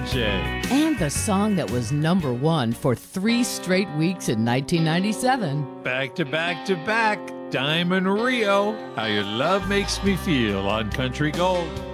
J. And the song that was number one for 3 straight weeks in 1997. Back to back to back, Diamond Rio, How Your Love Makes Me Feel on Country Gold.